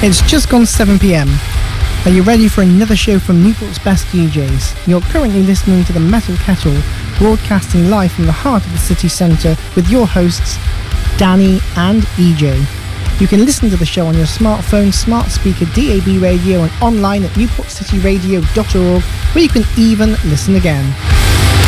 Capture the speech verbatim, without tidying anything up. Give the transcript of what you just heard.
It's just gone seven p.m. Are you ready for another show from Newport's best D Js? You're currently listening to the Metal Kettle, broadcasting live from the heart of the city centre with your hosts, Danny and E J. You can listen to the show on your smartphone, smart speaker, D A B radio and online at newport city radio dot org, where you can even listen again.